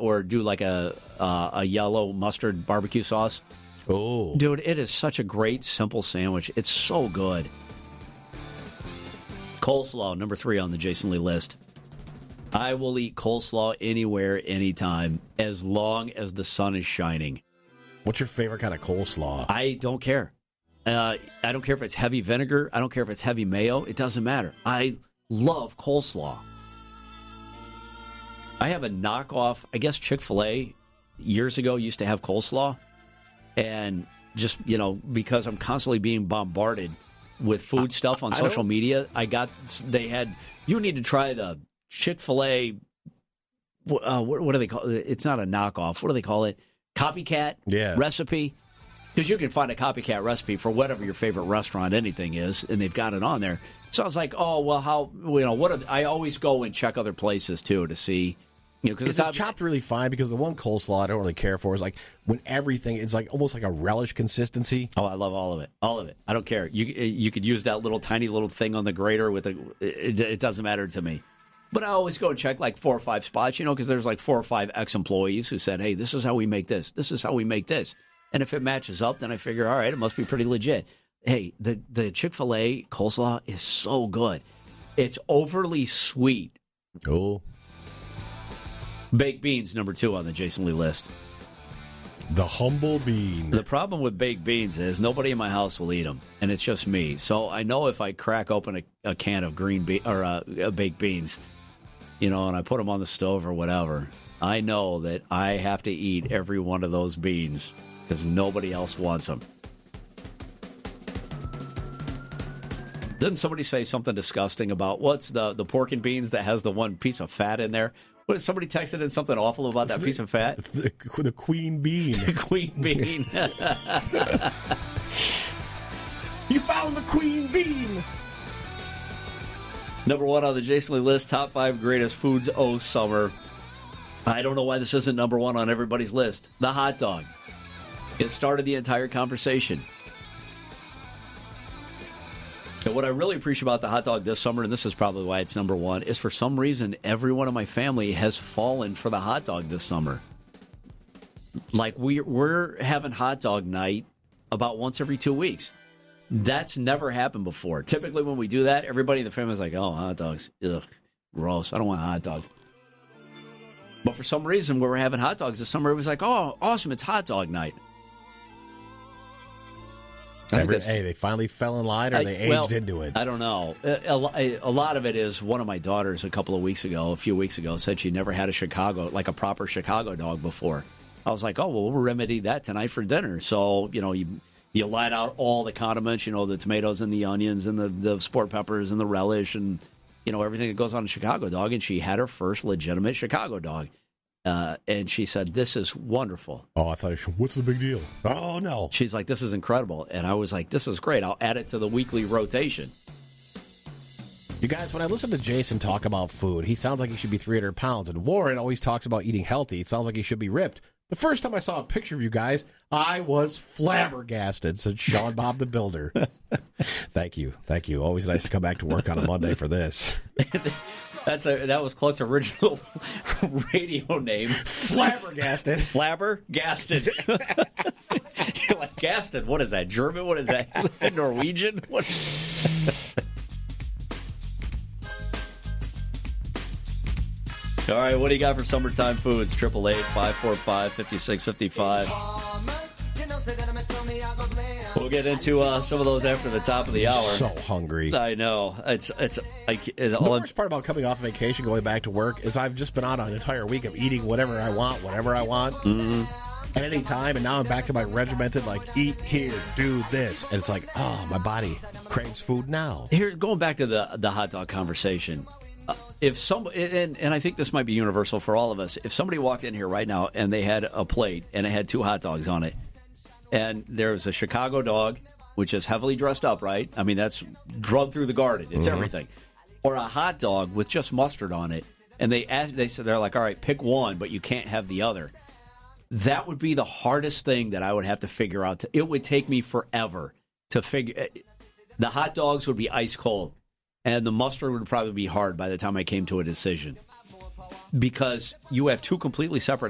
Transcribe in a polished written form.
or do like a yellow mustard barbecue sauce. Oh, Dude, it is such a great, simple sandwich. It's so good. Coleslaw, number 3 on the Jason Lee list. I will eat coleslaw anywhere, anytime, as long as the sun is shining. what's your favorite kind of coleslaw? I don't care. I don't care if it's heavy vinegar. I don't care if it's heavy mayo. It doesn't matter. I love coleslaw. I have a knockoff. I guess Chick-fil-A years ago used to have coleslaw. And just, because I'm constantly being bombarded with food stuff on social media, they had, you need to try the Chick-fil-A, what do they call it? It's not a knockoff. What do they call it? Copycat recipe. Because you can find a copycat recipe for whatever your favorite restaurant, anything is, and they've got it on there. So I was like, oh, well, I always go and check other places, too, to see. Is it chopped really fine? Because the one coleslaw I don't really care for is like when everything is like almost like a relish consistency. Oh, I love all of it. All of it. I don't care. You could use that tiny little thing on the grater with it doesn't matter to me. But I always go and check like 4 or 5 spots, because there's like 4 or 5 ex-employees who said, hey, this is how we make this. This is how we make this. And if it matches up, then I figure, all right, it must be pretty legit. Hey, the Chick-fil-A coleslaw is so good. It's overly sweet. Oh. Baked beans, number 2 on the Jason Lee list. The humble bean. The problem with baked beans is nobody in my house will eat them, and it's just me. So I know if I crack open a can of baked beans, and I put them on the stove or whatever, I know that I have to eat every one of those beans because nobody else wants them. Didn't somebody say something disgusting about what's the pork and beans that has the one piece of fat in there? What, somebody texted in something awful about that piece of fat? It's the queen bean. The queen bean. You found the queen bean. Number 1 on the Jason Lee list, top 5 greatest foods summer. I don't know why this isn't number 1 on everybody's list. The hot dog. It started the entire conversation. And what I really appreciate about the hot dog this summer, and this is probably why it's number 1, is for some reason everyone in my family has fallen for the hot dog this summer. Like we're having hot dog night about once every 2 weeks. That's never happened before. Typically when we do that, everybody in the family is like, oh, hot dogs. Ugh, gross. I don't want hot dogs. But for some reason, when we're having hot dogs this summer, it was like, oh, awesome, it's hot dog night. They finally fell in line, or they aged into it? I don't know. A lot of it is one of my daughters a few weeks ago, said she never had a proper Chicago dog before. I was like, oh, well, we'll remedy that tonight for dinner. So, you line out all the condiments, the tomatoes and the onions and the sport peppers and the relish and, everything that goes on a Chicago dog. And she had her first legitimate Chicago dog. And she said, this is wonderful. Oh, I thought, what's the big deal? Oh, no. She's like, this is incredible. And I was like, this is great. I'll add it to the weekly rotation. You guys, when I listen to Jason talk about food, he sounds like he should be 300 pounds. And Warren always talks about eating healthy. It sounds like he should be ripped. The first time I saw a picture of you guys, I was flabbergasted, said Sean Bob the Builder. Thank you. Always nice to come back to work on a Monday for this. That was Cluck's original radio name. Flabbergasted. Flabbergasted. You're like, Gaston, what is that? German? What is that? Is that Norwegian? What? All right, what do you got for summertime foods? 888-545-5655. We'll get into some of those after the top of the hour. So hungry. I know. The worst part about coming off vacation, going back to work, is I've just been on an entire week of eating whatever I want, whenever I want, at any time, and now I'm back to my regimented, eat here, do this. And it's like, oh, my body craves food now. Here, going back to the hot dog conversation, if somebody, and I think this might be universal for all of us, if somebody walked in here right now and they had a plate and it had 2 hot dogs on it, and there's a Chicago dog, which is heavily dressed up, right? I mean, that's drugged through the garden. It's everything. Or a hot dog with just mustard on it, and they're like, all right, pick one, but you can't have the other. That would be the hardest thing that I would have to figure out. It would take me forever to figure. The hot dogs would be ice cold. And the mustard would probably be hard by the time I came to a decision. Because you have 2 completely separate